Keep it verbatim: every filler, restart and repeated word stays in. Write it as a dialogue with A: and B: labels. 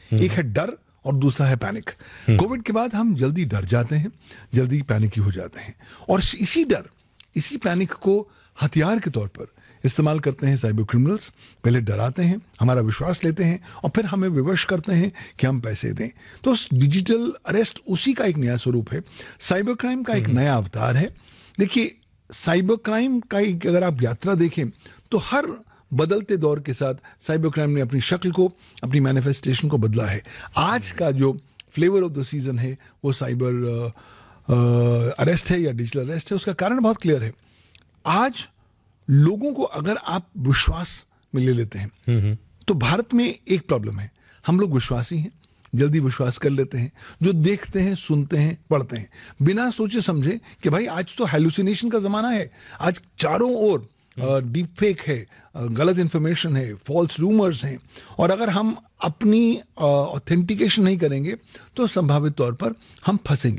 A: एक है डर और दूसरा है पैनिक। कोविड के बाद हम जल्दी डर जाते हैं, जल्दी पैनिकी हो जाते हैं, और इसी डर, इसी पैनिक को हथियार के तौर पर इस्तेमाल करते हैं साइबर क्रिमिनल्स। पहले डराते हैं, हमारा विश्वास लेते हैं और फिर हमें विवश करते हैं कि हम पैसे दें। तो डिजिटल अरेस्ट उसी का एक नया स्वरूप है, साइबर क्राइम का एक नया अवतार है। देखिए, साइबर क्राइम का एक अगर आप यात्रा देखें तो हर बदलते दौर के साथ साइबर क्राइम ने अपनी शक्ल को, अपनी मैनिफेस्टेशन को बदला है। आज का जो फ्लेवर ऑफ द सीजन है वो साइबर अरेस्ट है या डिजिटल अरेस्ट है। उसका कारण बहुत क्लियर है। आज लोगों को अगर आप विश्वास में ले लेते हैं तो भारत में एक प्रॉब्लम है, हम लोग विश्वासी हैं, जल्दी विश्वास कर लेते हैं। जो देखते हैं, सुनते हैं, पढ़ते हैं, बिना सोचे समझे कि भाई आज तो हेलुसिनेशन का जमाना है, आज चारों ओर डीप फेक है, गलत इंफॉर्मेशन है, फॉल्स रूमर्स हैं, और अगर हम अपनी ऑथेंटिकेशन नहीं करेंगे तो संभावित तौर पर हम फंसेंगे।